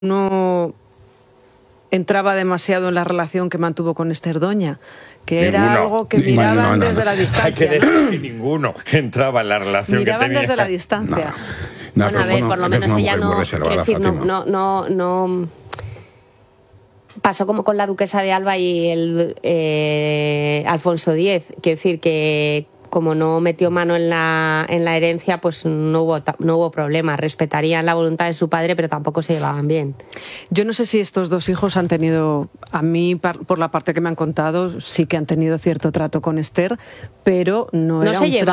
no entraba demasiado en la relación que mantuvo con Esther Doña, que era algo que miraban desde la distancia. Hay que decir que ninguno entraba en la relación que tenía. Miraban desde la distancia. Bueno, a ver, por lo menos ella no pasó como con la duquesa de Alba y el Alfonso X. Quiero decir que como no metió mano en la herencia, pues no hubo problema. Respetarían la voluntad de su padre, pero tampoco se llevaban bien. Yo no sé si estos dos hijos han tenido, a mí, por la parte que me han contado, sí que han tenido cierto trato con Esther, pero no era un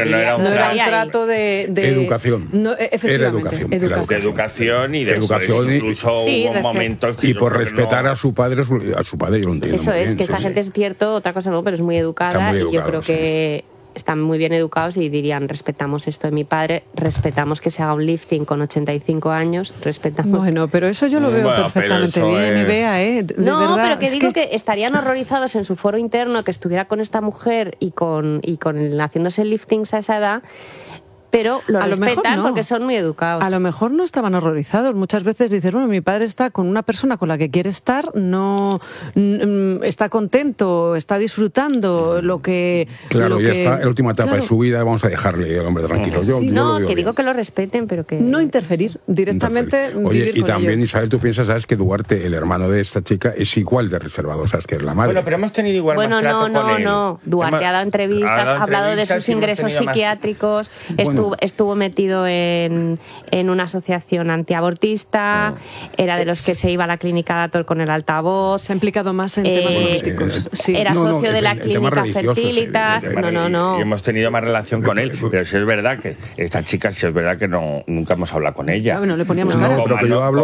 trato de educación. No, efectivamente, de educación y de educación incluso hubo momentos y por respetar a su padre, yo lo entiendo. Eso es, que esta gente es cierto, otra cosa no, pero es muy educada y yo creo que están muy bien educados y dirían, respetamos esto de mi padre, respetamos que se haga un lifting con 85 años, respetamos... Bueno, pero eso yo lo veo perfectamente bien, y vea, no, verdad, pero que digo que estarían horrorizados en su foro interno que estuviera con esta mujer y con haciéndose liftings a esa edad, pero lo respetan porque son muy educados. A lo mejor no estaban horrorizados. Muchas veces dices, bueno, mi padre está con una persona con la que quiere estar, no está contento, está disfrutando lo que... Claro, ya está en la última etapa de su vida, vamos a dejarle al hombre tranquilo. Yo no, que digo que lo respeten, pero que... No interferir, directamente Oye, y también, Isabel, tú piensas, sabes que Duarte, el hermano de esta chica, es igual de reservado, sabes que es la madre. Bueno, pero hemos tenido igual más trato con él. No. Duarte ha dado entrevistas, ha hablado de sus ingresos psiquiátricos, estuvo metido en una asociación antiabortista, era de los que se iba a la clínica Dator con el altavoz. Se ha implicado más en temas políticos. Sí. Era socio de la clínica Fertilitas. No. Y hemos tenido más relación con él, pero sí es verdad que esta chica, sí es verdad que nunca hemos hablado con ella. No le poníamos cara. Pero que yo hablo,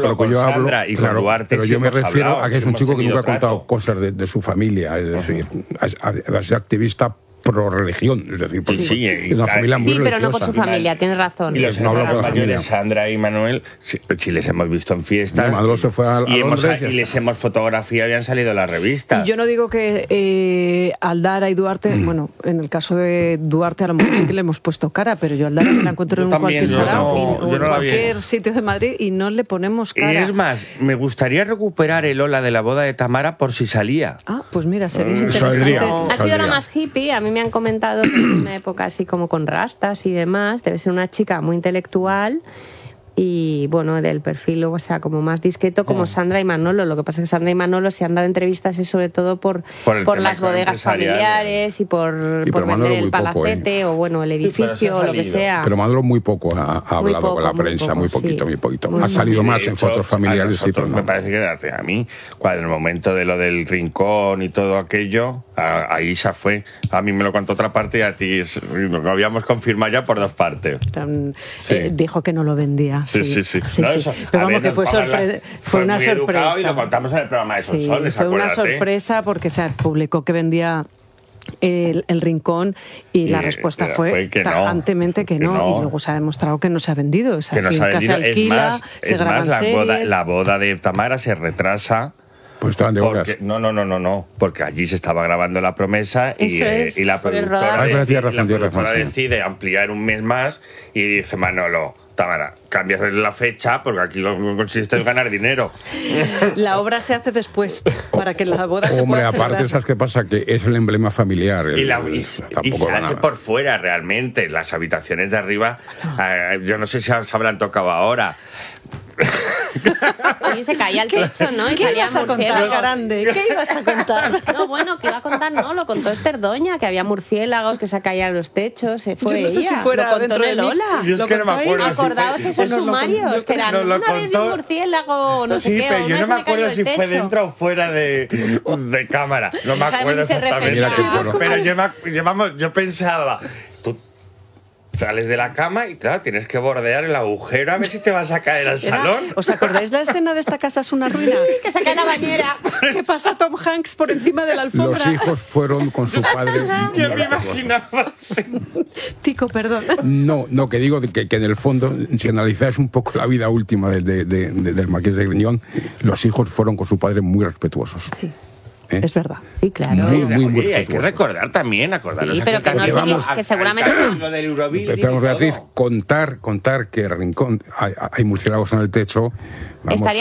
y con Duarte, pero yo me refiero a que es un chico que nunca ha contado cosas de su familia, es decir, a ser activista pro religión, es decir, porque es una familia muy religiosa. Pero no con su familia, tienes razón. Y los hermanos mayores, Sandra y Manuel, sí les hemos visto en fiestas. Maduro se fue a Londres y les hemos fotografiado y han salido en las revistas. Y yo no digo que Aldara y Duarte, bueno, en el caso de Duarte a lo mejor sí que le hemos puesto cara, pero yo a Aldara me la encuentro en cualquier salón o en cualquier sitio de Madrid y no le ponemos cara. Y es más, me gustaría recuperar el hola de la boda de Tamara por si salía. Ah, pues mira, sería interesante. Ha sido la más hippie, a mí me han comentado que es una época así como con rastas y demás, debe ser una chica muy intelectual y bueno, del perfil, o sea, como más discreto como Sandra y Manolo. Lo que pasa es que Sandra y Manolo se han dado entrevistas y sobre todo por las bodegas familiares y por vender el palacete o bueno, el edificio o lo que sea. Pero Manolo muy poco ha hablado con la prensa, muy poquito. Ha salido más en fotos familiares. Me parece que a mí, cuando en el momento de lo del rincón y todo aquello, ahí se fue. A mí me lo contó otra parte y a ti lo habíamos confirmado ya por dos partes. Dijo que no lo vendía. Sí. No, eso, pero vamos, que fue una sorpresa. Y lo contamos en el programa de Sonsoles, fue una sorpresa porque se publicó que vendía el rincón y la respuesta fue tajantemente que no. Y luego se ha demostrado que no se ha vendido. Esa finca se alquila, se graban series. La boda de Tamara se retrasa. Pues estaban de obras. No, porque allí se estaba grabando La Promesa y la productora decide ampliar un mes más y dice Manolo, Tamara, cambias la fecha porque aquí lo que consiste es ganar dinero. La obra se hace después para que la boda se pueda aparte, celebrar. ¿sabes qué pasa? Que es el emblema familiar. Y se hace por fuera realmente. Las habitaciones de arriba, yo no sé si se habrán tocado ahora. Y se caía el techo, ¿no? Y ¿Qué ibas a contar, Grande? ¿Qué ibas a contar? No, bueno, que iba a contar, no, lo contó Esther Doña, que había murciélagos que se caían los techos, se fue ella. Si fuera lo contó en el Lola. Yo es que no me acuerdo. Acordaos esos sumarios, que eran una vez de un murciélago, no sé qué. Sí, pero yo no me acuerdo si fue dentro o fuera de cámara. No me acuerdo exactamente. Pero yo pensaba... Sales de la cama y claro, tienes que bordear el agujero a ver si te vas a caer al salón. ¿Os acordáis la escena de Esta casa es una ruina? Que se cae la bañera. ¿Qué pasa Tom Hanks por encima de la alfombra? Los hijos fueron con su padre. Yo me imaginaba. Tico, perdón. No, que digo que en el fondo, si analizáis un poco la vida última del Marqués de Griñón, los hijos fueron con su padre muy respetuosos. Sí. Es verdad. Sí, claro. Muy hay que recordar también, acordarnos. Sí, pero que no vamos, que seguramente lo del Eurobuilding. Pero Beatriz, contar que Rincón hay murciélagos en el techo. Vamos,